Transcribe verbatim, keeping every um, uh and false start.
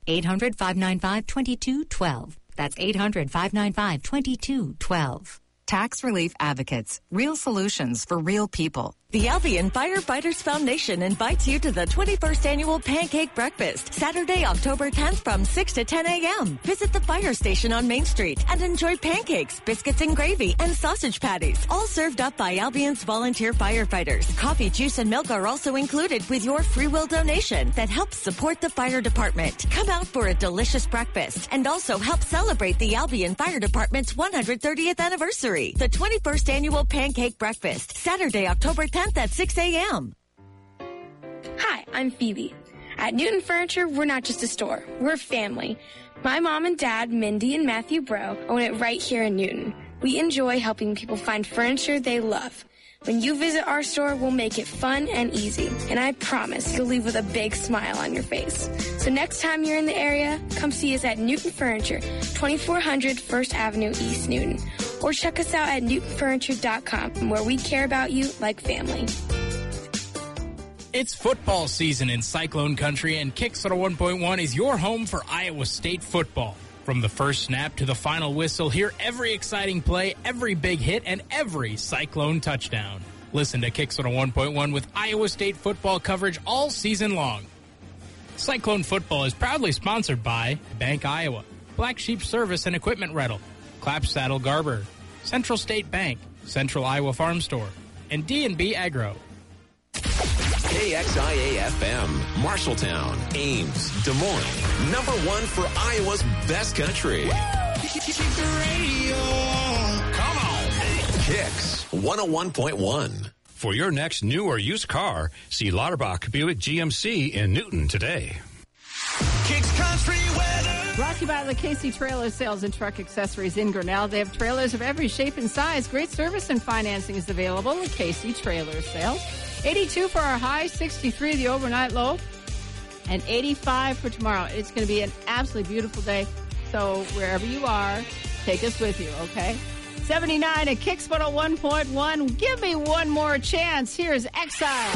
eight hundred, five nine five, two two one two. That's eight hundred, five nine five, two two one two. Tax Relief Advocates. Real solutions for real people. The Albion Firefighters Foundation invites you to the twenty-first Annual Pancake Breakfast, Saturday, October tenth from six to ten a.m. Visit the fire station on Main Street and enjoy pancakes, biscuits and gravy, and sausage patties, all served up by Albion's volunteer firefighters. Coffee, juice, and milk are also included with your free will donation that helps support the fire department. Come out for a delicious breakfast and also help celebrate the Albion Fire Department's one hundred thirtieth anniversary. The twenty-first Annual Pancake Breakfast, Saturday, October tenth at six a.m. Hi, I'm Phoebe. At Newton Furniture, we're not just a store. We're a family. My mom and dad, Mindy and Matthew Bro, own it right here in Newton. We enjoy helping people find furniture they love. When you visit our store, we'll make it fun and easy. And I promise you'll leave with a big smile on your face. So next time you're in the area, come see us at Newton Furniture, twenty-four hundred First Avenue East Newton. Or check us out at newton furniture dot com, where we care about you like family. It's football season in Cyclone Country, and Kicks one oh one point one is your home for Iowa State football. From the first snap to the final whistle, hear every exciting play, every big hit, and every Cyclone touchdown. Listen to Kicks one oh one point one with Iowa State football coverage all season long. Cyclone football is proudly sponsored by Bank Iowa, Black Sheep Service and Equipment Rental, Clap Saddle Garber, Central State Bank, Central Iowa Farm Store, and D and B Agro. K X I A F M, Marshalltown, Ames, Des Moines, number one for Iowa's best country. Keep the radio on. Come on. Kicks one oh one point one. For your next new or used car, see Lauterbach Buick G M C in Newton today. Kicks Country Weather. Brought to you by Lucchese Trailer Sales and Truck Accessories in Grinnell. They have trailers of every shape and size. Great service and financing is available. Lucchese Trailer Sales. eighty-two for our high, sixty-three the overnight low, and eighty-five for tomorrow. It's going to be an absolutely beautiful day. So wherever you are, take us with you, okay? seventy-nine at Kicks one oh one point one. Give me one more chance. Here's Exile.